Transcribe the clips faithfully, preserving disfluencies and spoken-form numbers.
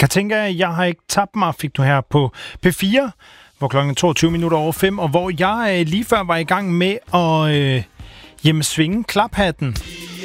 Katinka, jeg har ikke tabt mig, fik du her på P fire, hvor klokken toogtyve minutter over fem, og hvor jeg øh, lige før var i gang med at øh, hjemme svinge klaphatten.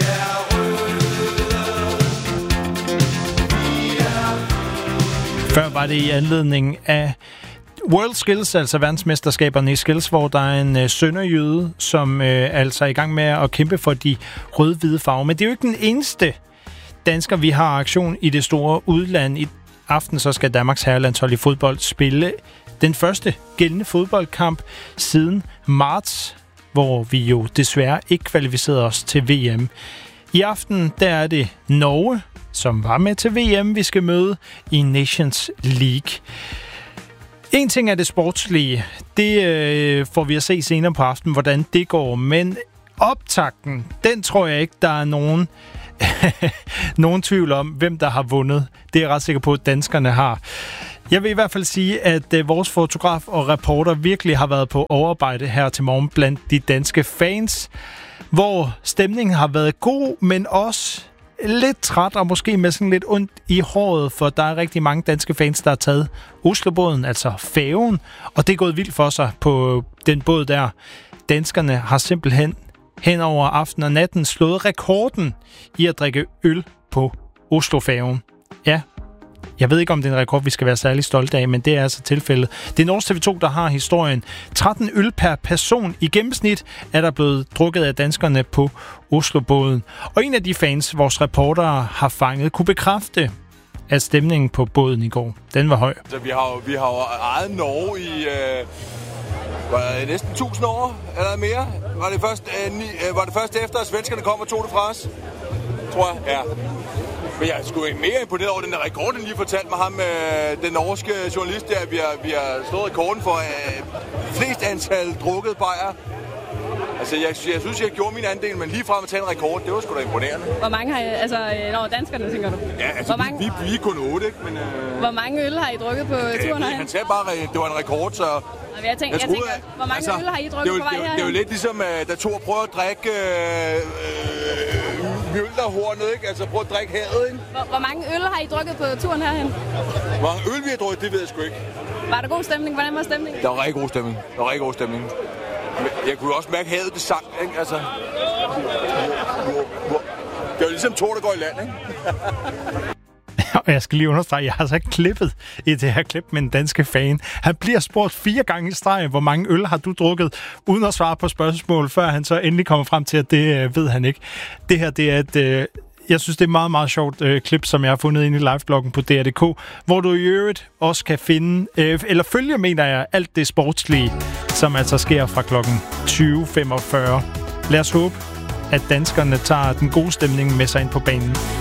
Før var det i anledning af World Skills, altså verdensmesterskaberne i skills, hvor der er en øh, sønderjyde, som øh, altså er i gang med at kæmpe for de rød-hvide farver. Men det er jo ikke den eneste dansker, vi har aktion i det store udland. I aften så skal Danmarks herrelandshold i fodbold spille den første gældende fodboldkamp siden marts, hvor vi jo desværre ikke kvalificerede os til V M. I aften der er det Norge, som var med til V M, vi skal møde i Nations League. En ting er det sportslige. Det øh, får vi at se senere på aftenen, hvordan det går. Men optakten, den tror jeg ikke, der er nogen, nogen tvivl om, hvem der har vundet. Det er jeg ret sikker på, at danskerne har. Jeg vil i hvert fald sige, at øh, vores fotograf og reporter virkelig har været på overarbejde her til morgen blandt de danske fans, hvor stemningen har været god, men også lidt træt og måske med sådan lidt ondt i håret, for der er rigtig mange danske fans, der har taget Oslobåden, altså færgen, og det er gået vildt for sig på den båd der. Danskerne har simpelthen hen over aften og natten slået rekorden i at drikke øl på Oslofærgen. Ja, jeg ved ikke, om det er en rekord, vi skal være særlig stolte af, men det er altså tilfældet. Det er Norsk T V to, der har historien. tretten øl per person i gennemsnit er der blevet drukket af danskerne på Oslobåden. Og en af de fans, vores reportere har fanget, kunne bekræfte, at stemningen på båden i går, den var høj. Så vi har jo, vi har jo ejet Norge i øh, næsten tusind år, eller mere. Var det først, øh, ni, øh, var det først efter, at svenskerne kom og tog det fra os? Tror jeg, ja. Men jeg er sgu mere imponeret over den der rekord, den lige fortalte mig ham, øh, den norske journalist der. Vi har, vi har slået rekorden for øh, flest antal drukket bajer. Altså, jeg, jeg synes, jeg gjorde min andel, men lige frem at tage en rekord, det var sgu da imponerende. Hvor mange har I, altså, når danskerne, tænker du? Ja, altså, Hvor mange... vi, vi, vi er kun otte, ikke? Men, øh... Hvor mange øl har I drukket på ja, turen herhen? Han sagde bare, at det var en rekord, så... Jeg, tænker, jeg, troede, jeg tænker, hvor mange altså, øl har I drukket det, på vej det, herhen? Det er jo lidt ligesom, da Thor prøver at drikke øh, øh, mjølnerhornet, ikke? Altså, prøv at drikke havet, ikke? Hvor, hvor mange øl har I drukket på turen herhen? Hvor mange øl vi har drukket, det ved jeg sgu ikke. Var der god stemning? Hvordan var stemningen? Der var rigtig god stemning. Der var rigtig god stemning. Jeg kunne også mærke, at havet det sang, ikke? Altså... Det var ligesom Thor, der går i land, ikke? Og jeg skal lige understrege, jeg har så ikke klippet i det her klip med en danske fan. Han bliver spurgt fire gange i streg, hvor mange øl har du drukket, uden at svare på spørgsmål, før han så endelig kommer frem til, at det øh, ved han ikke. Det her, det er et... Øh, jeg synes, det er et meget, meget sjovt øh, klip, som jeg har fundet inde i livebloggen på D R punktum D K, hvor du i øvrigt også kan finde, øh, eller følge, mener jeg, alt det sportslige, som altså sker fra klokken tyve femogfyrre. Lad os håbe, at danskerne tager den gode stemning med sig ind på banen.